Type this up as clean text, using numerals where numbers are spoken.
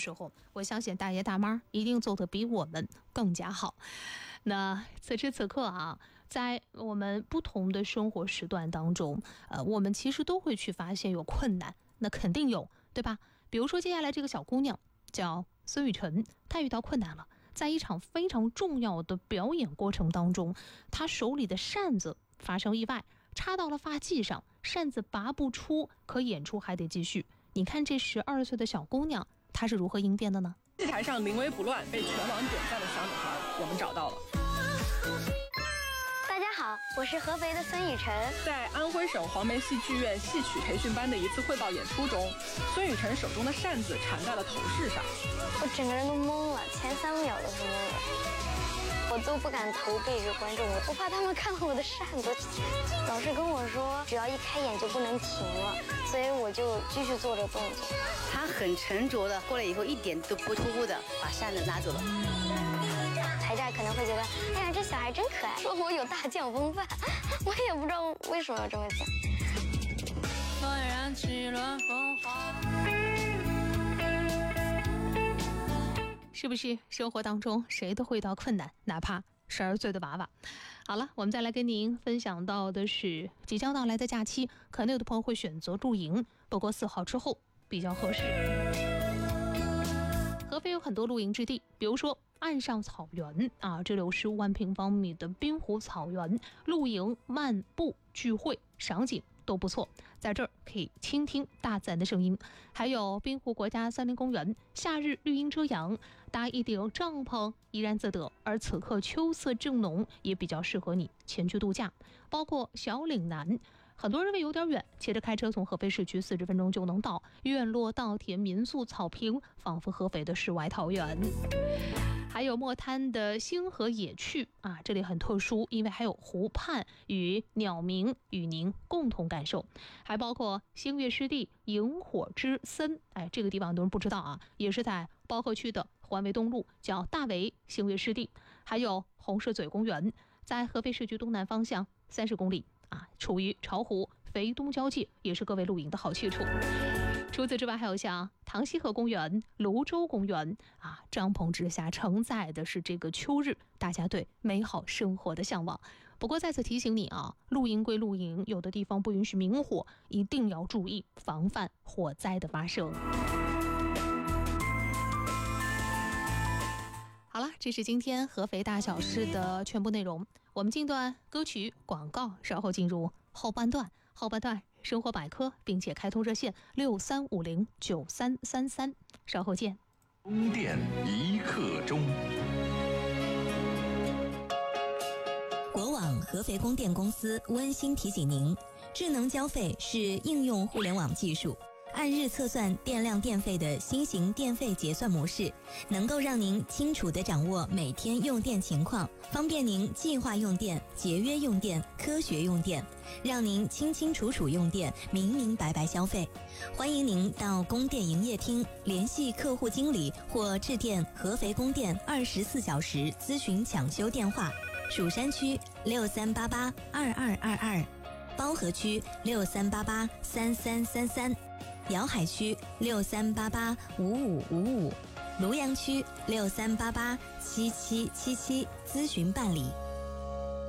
时候，我相信大爷大妈一定做得比我们更加好。那此时此刻啊，在我们不同的生活时段当中，我们其实都会去发现有困难，那肯定有，对吧？比如说接下来这个小姑娘叫孙雨晨，她遇到困难了，在一场非常重要的表演过程当中，她手里的扇子发生意外，插到了发髻上，扇子拔不出，可演出还得继续。你看这12岁的小姑娘，她是如何应变的呢？ 戏台上临危不乱、被全网点赞的小女孩，我们找到了。 大家好，我是合肥的孙雨晨。 在安徽省黄梅戏剧院戏曲培训班的一次汇报演出中，孙雨晨手中的扇子缠在了头饰上， 我整个人都懵了，前3秒都是懵的，我都不敢头背着观众，我怕他们看到我的扇子。老师跟我说，只要一开演就不能停了，所以我就继续做着动作。 他很沉着的过来以后，一点都不突兀的把扇子拿走了。 台下可能会觉得，哎呀，这小孩真可爱，说我有大将风范，我也不知道为什么要这么讲。 是不是生活当中谁都会遇到困难，哪怕12岁的娃娃。好了，我们再来跟您分享到的是即将到来的假期，可能有的朋友会选择露营，不过4号之后比较合适。合肥有很多露营之地，比如说岸上草原啊，这里有15万平方米的滨湖草原，露营、漫步、聚会、赏景都不错，在这儿可以倾听大自然的声音。还有滨湖国家森林公园，夏日绿荫遮阳，搭一顶帐篷怡然自得，而此刻秋色正浓，也比较适合你前去度假。包括小岭南，很多人认为有点远，骑着开车从合肥市区40分钟就能到，院落稻田民宿草坪，仿佛合肥的世外桃源。还有墨滩的星河野趣啊，这里很特殊，因为还有湖畔与鸟鸣与您共同感受。还包括星月湿地萤火之森，这个地方很多人不知道啊，也是在包河区的环卫东路，叫大围星月湿地。还有红石嘴公园，在合肥市区东南方向30公里啊，处于巢湖肥东交界，也是各位露营的好去处。除此之外，还有像唐溪河公园、泸州公园啊，帐篷之下承载的是这个秋日大家对美好生活的向往。不过再次提醒你啊，露营归露营，有的地方不允许明火，一定要注意防范火灾的发生。好了，这是今天合肥大小事的全部内容。我们进段歌曲广告，稍后进入后半段生活百科，并且开通热线63509333，稍后见。 供电一刻钟。 国网合肥供电公司温馨提醒您，智能交费是应用互联网技术，按日测算电量电费的新型电费结算模式，能够让您清楚地掌握每天用电情况，方便您计划用电、节约用电、科学用电，让您清清楚楚用电，明明白白消费。欢迎您到供电营业厅联系客户经理或致电合肥供电24小时咨询抢修电话：蜀山区63882222，包河区63883333，瑶海区63885555，庐阳区63887777，咨询办理。